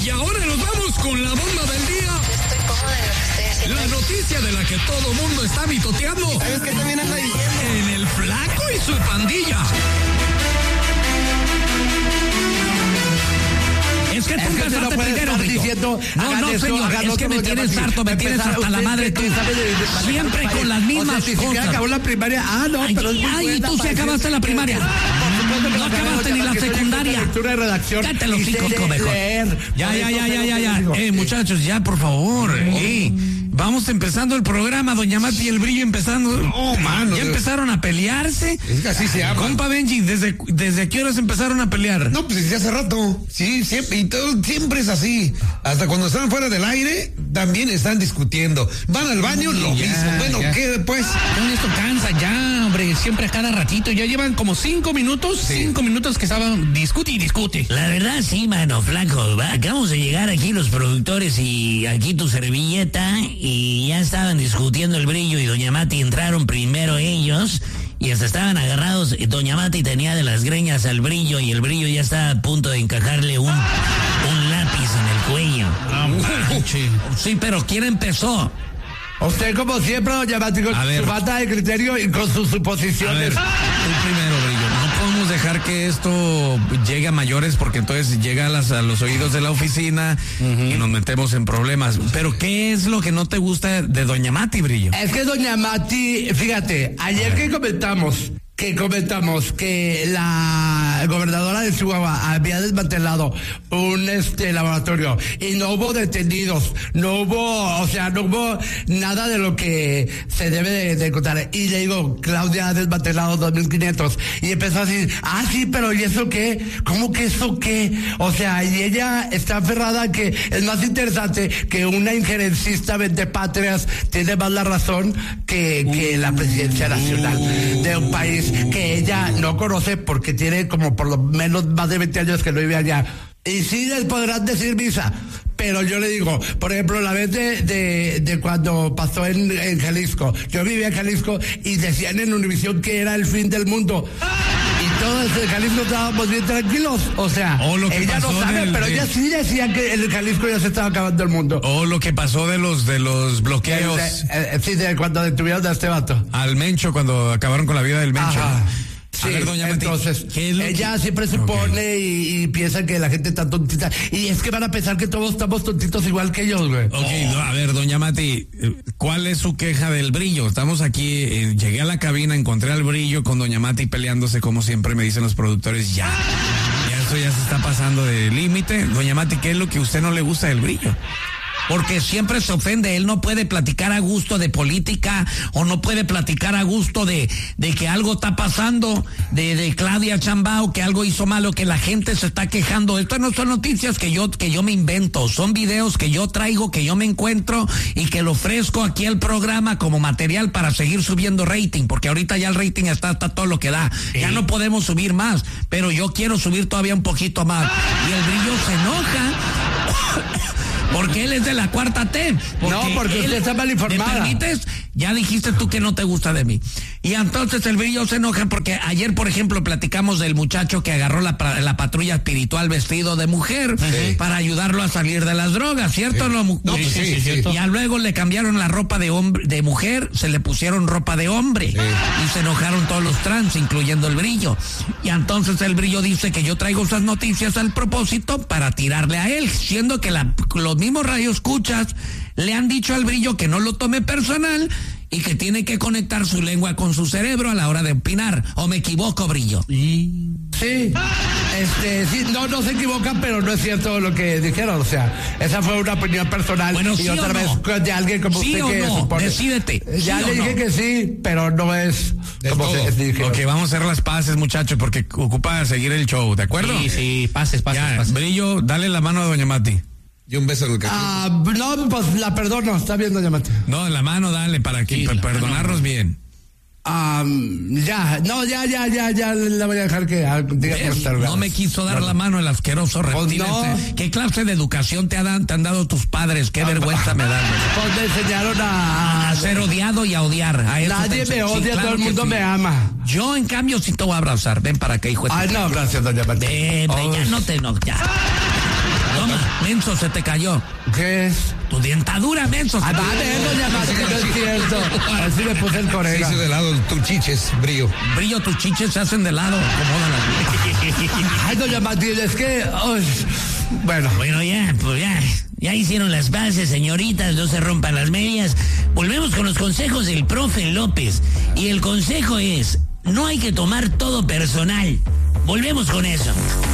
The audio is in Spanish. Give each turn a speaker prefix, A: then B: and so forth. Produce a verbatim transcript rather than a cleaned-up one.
A: Y ahora nos vamos con la bomba del día.
B: Estoy cómoda en lo que estoy haciendo.
A: La noticia de la que todo mundo está mitoteando.
C: ¿Sabes qué también anda diciendo?
A: En el Flaco y su pandilla. Es que tú
C: Es que
A: empezaste
C: no puedes
A: primero,
C: estar
A: Brito.
C: diciendo,
A: No,
C: hagan
A: no,
C: esto,
A: señor,
C: hagan
A: es que
C: otro,
A: me tienes
C: ya
A: harto, me
C: para
A: tienes
C: empezar,
A: hasta la
C: usted
A: madre
C: que
A: tú.
C: sabe de- de manejar
A: Siempre
C: el
A: con
C: país.
A: las mismas
C: O sea, si siquiera
A: cosas.
C: acabó la primaria, ah, no,
A: Ay,
C: pero es muy
A: ay,
C: buena
A: tú sí
C: para
A: acabaste
C: decir-
A: la primaria.
C: Por supuesto que
A: No
C: acabé,
A: acabaste ni la
C: porque soy
A: secundaria.
C: de lectura y redacción.
A: Cállate los
C: y sé
A: hocico,
C: de
A: mejor.
C: leer.
A: Ya,
C: Por
A: ya,
C: eso
A: ya,
C: sé
A: ya,
C: lo
A: ya,
C: que
A: ya.
C: digo.
A: Eh, muchachos, ya, por favor. Eh, vamos empezando el programa, doña Mati y el Brillo empezando.
D: No, mano.
A: Ya empezaron a pelearse.
D: Es que así se llama.
A: Compa Benji, ¿desde, desde qué horas empezaron a pelear?
D: No, pues desde hace rato. Sí, siempre, y todo, siempre es así. Hasta cuando están fuera del aire, también están discutiendo. Van al baño, lo
A: ya,
D: mismo. Bueno,
A: ya.
D: ¿qué después?
A: Con esto cansa ya, hombre, siempre a cada ratito. Ya llevan como cinco minutos, cinco minutos que estaban discute y discute.
E: La verdad sí, mano, flaco. Va, acabamos de llegar aquí los productores y aquí tu servilleta y ya estaban discutiendo el Brillo y doña Mati. Entraron primero ellos y hasta estaban agarrados. Doña Mati tenía de las greñas al Brillo y el Brillo ya estaba a punto de encajarle un, un lápiz en el cuello.
A: Sí, pero ¿quién empezó?
C: Usted, como siempre, doña Mati, con
A: A ver.
C: su falta de criterio y con sus
A: A
C: suposiciones.
A: ver, tú primero, Brillo. No podemos dejar que esto llegue a mayores porque entonces llega a, las, a los oídos de la oficina y nos metemos en problemas. Pero ¿qué es lo que no te gusta de doña Mati, Brillo?
C: Es que doña Mati, fíjate, ayer que comentamos, que comentamos que la gobernadora de Chihuahua había desmantelado un este laboratorio y no hubo detenidos, no hubo, o sea, no hubo nada de lo que se debe de, de contar. Y le digo, Claudia ha desmantelado dos mil quinientos y empezó a decir, ah, sí, pero ¿y eso qué? ¿Cómo que eso qué? O sea, y ella está aferrada que es más interesante que una injerencista vendepatrias tiene más la razón que, que la presidencia nacional de un país que ella no conoce porque tiene como por lo menos más de veinte años que no vive allá. Y sí les podrán decir misa, pero yo le digo, por ejemplo, la vez de, de, de cuando pasó en, en Jalisco, yo vivía en Jalisco y decían en Univisión que era el fin del mundo. Y todos en Jalisco estábamos bien tranquilos. O sea,
A: O lo que
C: ella no
A: pasó
C: sabe,
A: del-
C: pero
A: de-
C: ella sí decía que en el Jalisco ya se estaba acabando el mundo.
A: O lo que pasó de los de los bloqueos
C: Eh, eh, sí, de cuando detuvieron a este vato.
A: al Mencho cuando acabaron con la vida del Mencho.
C: Ajá.
A: A
C: Sí,
A: ver, doña Mati,
C: entonces,
A: ¿qué es lo
C: ella
A: que-
C: siempre se
A: Ok.
C: pone y, y piensa que la gente está tontita. Y es que van a pensar que todos estamos tontitos igual que ellos, güey.
A: Ok, no, a ver, doña Mati, eh, ¿cuál es su queja del Brillo? Estamos aquí, eh, llegué a la cabina, encontré al Brillo con doña Mati peleándose como siempre me dicen los productores, ya, ya esto ya se está pasando de límite. Doña Mati, ¿qué es lo que a usted no le gusta del Brillo? Porque siempre se ofende, él no puede platicar a gusto de política o no puede platicar a gusto de, de que algo está pasando, de, de Claudia Sheinbaum, que algo hizo malo, que la gente se está quejando. Esto no son noticias que yo, que yo me invento, son videos que yo traigo, que yo me encuentro y que lo ofrezco aquí al programa como material para seguir subiendo rating, porque ahorita ya el rating está, está todo lo que da. Ya no podemos subir más, pero yo quiero subir todavía un poquito más. Y el Brillo se enoja. Porque él es de la cuarta T.
C: No, porque
A: él-
C: usted está mal informada.
A: ¿Me permites? Ya dijiste tú que no te gusta de mí. Y entonces el Brillo se enoja porque ayer, por ejemplo, platicamos del muchacho que agarró la, pa- la patrulla espiritual vestido de mujer
D: Sí.
A: para ayudarlo a salir de las drogas, ¿cierto? No, mu-
D: No, pues sí, sí, cierto.
A: Y ya luego le cambiaron la ropa de hombre, de mujer, se le pusieron ropa de hombre. Y se enojaron todos los trans, incluyendo el Brillo. Y entonces el Brillo dice que yo traigo esas noticias al propósito para tirarle a él, siendo que la, los mismos radioescuchas le han dicho al Brillo que no lo tome personal y que tiene que conectar su lengua con su cerebro a la hora de opinar. ¿O me equivoco, Brillo?
C: Sí, este, sí, no, no se equivocan, pero no es cierto lo que dijeron, o sea, esa fue una opinión personal
A: Bueno,
C: y
A: ¿sí
C: otra
A: o
C: vez
A: no?
C: de alguien como
A: ¿Sí
C: usted
A: o
C: que
A: no?
C: supone.
A: Decídete,
C: Ya
A: ¿sí
C: le
A: o
C: dije
A: no?
C: que sí, pero no es
D: Es
C: como
D: todo.
C: se dije.
A: Ok, vamos a hacer las paces, muchachos, porque ocupa seguir el show, ¿de acuerdo?
E: Sí, sí, pases, pases,
A: Ya,
E: pases.
A: Brillo, dale la mano a doña Mati.
D: Y un beso en el cachete.
C: Ah, no, pues la perdono, está bien, doña Mati.
A: No, la mano dale para que
E: Sí,
A: per-
E: la
A: perdonarnos bien.
C: Ah, ya, no, ya, ya, ya, ya la voy a dejar que ah, diga por estar
A: No me quiso dar la mano el asqueroso reptil.
C: no.
A: este. ¿Qué clase de educación te, dan, te han dado tus padres? Qué vergüenza me dan.
C: Pues me enseñaron a,
A: A ser odiado y a odiar. A eso
C: nadie
A: te
C: me
A: enseño. Sí,
C: odia,
A: claro
C: todo el
A: que
C: mundo
A: sí.
C: me ama.
A: Yo, en cambio, sí te voy a abrazar. Ven para acá, hijo de tu-
C: Ay, no, gracias, doña Mati.
A: Ven, ven,
C: Oh,
A: ya no te enojes. Ya. Toma. Menso, se te cayó.
C: ¿Qué es?
A: Tu dentadura, menso.
C: Ah, va a ver, doña Mati, no es cierto. Así le puse el
D: Se
C: corega.
D: hizo de lado tus chiches, brillo.
A: Brillo, tus chiches se hacen de lado. Acomódalas.
C: Ay, doña Mati, es que... uy, bueno.
E: Bueno, ya, pues ya. Ya hicieron las bases, señoritas, no se rompan las medias. Volvemos con los consejos del profe López. Y el consejo es, no hay que tomar todo personal. Volvemos con eso.